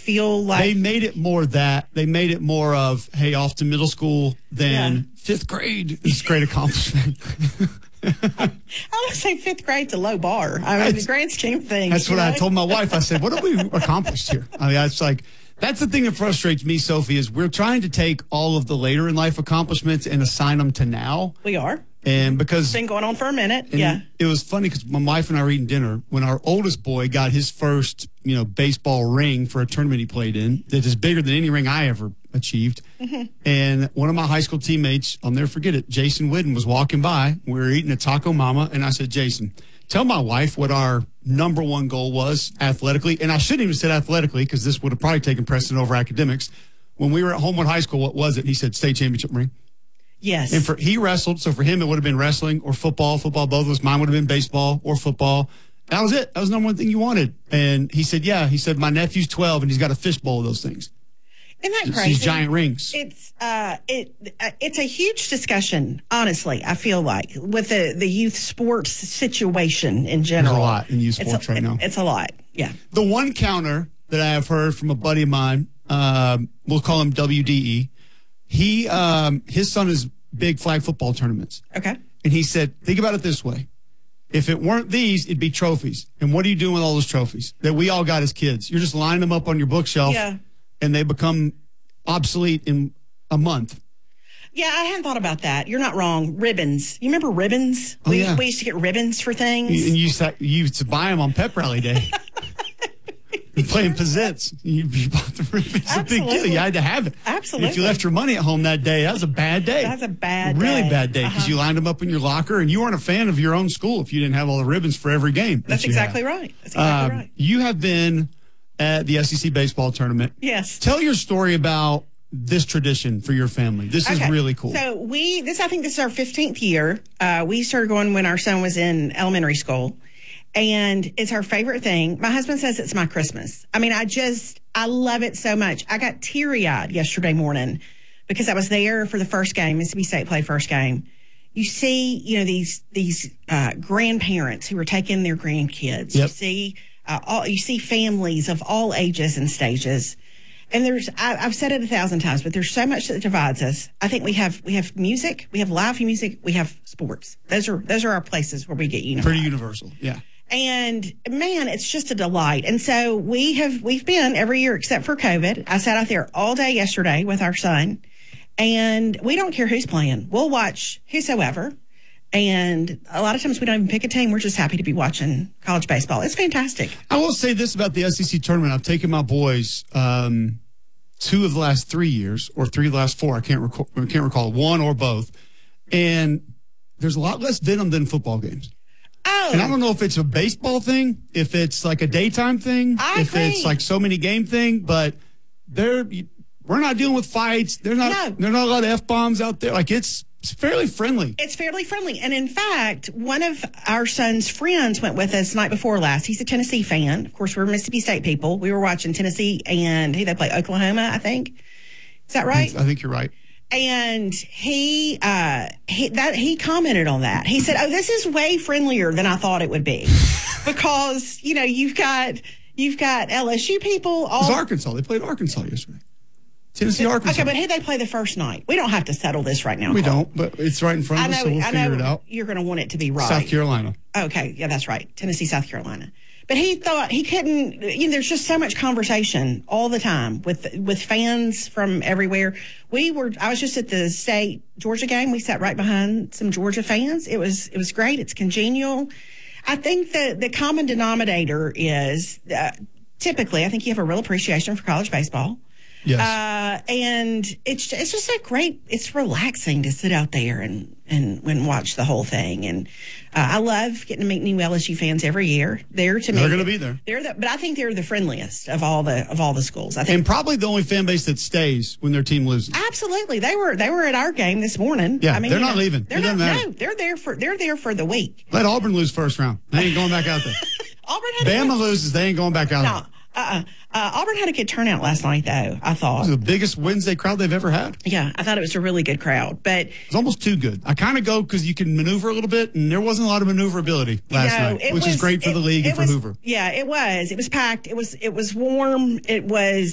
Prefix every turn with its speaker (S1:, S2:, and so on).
S1: feel like
S2: they made it more that. They made it more of, hey, off to middle school, then fifth grade. This is a great accomplishment.
S1: I would say fifth grade's a low bar. I mean, the grand scheme of things.
S2: That's what I told my wife. I said, what have we accomplished here? I mean, it's like, that's the thing that frustrates me, Sophie, is we're trying to take all of the later in life accomplishments and assign them to now.
S1: We are.
S2: And because
S1: it's been going on for a minute.
S2: It was funny because my wife and I were eating dinner when our oldest boy got his first, baseball ring for a tournament he played in that is bigger than any ring I ever achieved. Mm-hmm. And one of my high school teammates, I'll never forget it, Jason Whidden, was walking by. We were eating a Taco Mama, and I said, Jason, tell my wife what our number one goal was athletically. And I shouldn't even have said athletically because this would have probably taken precedent over academics. When we were at Homewood High School, what was it? He said, state championship ring.
S1: Yes.
S2: And he wrestled, so for him it would have been wrestling or football. Football, both of us. Mine would have been baseball or football. That was it. That was the number one thing you wanted. And he said, yeah. He said, my nephew's 12, and he's got a fishbowl of those things.
S1: Isn't that crazy?
S2: These giant rings.
S1: It's a huge discussion, honestly, I feel like, with the youth sports situation in general.
S2: There's a lot in youth sports right now.
S1: It's a lot, yeah.
S2: The one counter that I have heard from a buddy of mine, we'll call him WDE, his son is big flag football tournaments.
S1: Okay.
S2: And he said, think about it this way. If it weren't these, it'd be trophies. And what are you doing with all those trophies that we all got as kids? You're just lining them up on your bookshelf.
S1: Yeah.
S2: And they become obsolete in a month.
S1: Yeah, I hadn't thought about that. You're not wrong. Ribbons. You remember ribbons?
S2: Oh, yeah.
S1: We used to get ribbons for things.
S2: And you used to buy them on pep rally day. You're playing pizzets. You bought the ribbons. It's a big deal. You had to have it.
S1: Absolutely.
S2: If you left your money at home that day, that was a bad day.
S1: That's a bad
S2: really
S1: day.
S2: Bad day because you lined them up in your locker and you weren't a fan of your own school if you didn't have all the ribbons for every game.
S1: That's exactly right. That's exactly right.
S2: You have been at the SEC baseball tournament.
S1: Yes.
S2: Tell your story about this tradition for your family. This is really cool.
S1: So I think this is our 15th year. We started going when our son was in elementary school. And it's our favorite thing. My husband says it's my Christmas. I mean, I love it so much. I got teary-eyed yesterday morning because I was there for the first game. Mississippi State played first game. You see, these grandparents who are taking their grandkids.
S2: Yep.
S1: You see families of all ages and stages. And I've said it 1,000 times, but there's so much that divides us. I think we have music, we have live music, we have sports. Those are our places where we get unified.
S2: Pretty universal, yeah.
S1: And man, it's just a delight. And so we've been every year except for COVID. I sat out there all day yesterday with our son, and we don't care who's playing. We'll watch whosoever. And a lot of times we don't even pick a team. We're just happy to be watching college baseball. It's fantastic.
S2: I will say this about the SEC tournament. I've taken my boys 2 of the last 3 years, or 3 of the last 4. I can't recall one or both. And there's a lot less venom than football games.
S1: Oh.
S2: And I don't know if it's a baseball thing, if it's like a daytime thing, if it's like so many game thing, but we're not dealing with fights. There's not a lot of F-bombs out there. Like it's fairly friendly.
S1: It's fairly friendly. And in fact, one of our son's friends went with us night before last. He's a Tennessee fan. Of course, we're Mississippi State people. We were watching Tennessee and they play Oklahoma, I think. Is that right?
S2: I think you're right.
S1: And he commented on that. He said, "Oh, this is way friendlier than I thought it would be," because you've got LSU people.
S2: It was Arkansas. They played Arkansas yesterday. Tennessee, Arkansas.
S1: Okay, but who they play the first night? We don't have to settle this right now.
S2: We don't, but it's right in front of us, so we'll figure it out.
S1: You're going to want it to be right.
S2: South Carolina.
S1: Okay, yeah, that's right. Tennessee, South Carolina. But he thought he couldn't. There's just so much conversation all the time with fans from everywhere. I was just at the state Georgia game. We sat right behind some Georgia fans. It was great. It's congenial. I think the common denominator is typically I think you have a real appreciation for college baseball.
S2: Yes.
S1: And it's just it's relaxing to sit out there and watch the whole thing. And I love getting to meet new LSU fans every year. They're
S2: going to be there.
S1: But I think they're the friendliest of all the schools. I think,
S2: and probably the only fan base that stays when their team loses.
S1: Absolutely. They were at our game this morning.
S2: Yeah, they're not leaving.
S1: They're not. No, they're there for the week.
S2: Let Auburn lose first round. They ain't going back out there. Bama loses. They ain't going back out there.
S1: Auburn had a good turnout last night, though, I thought.
S2: It was the biggest Wednesday crowd they've ever had.
S1: Yeah, I thought it was a really good crowd. But
S2: it was almost too good. I kind of go because you can maneuver a little bit, and there wasn't a lot of maneuverability last night, which is great for the league and for Hoover.
S1: Yeah, it was. It was packed. It was warm. It was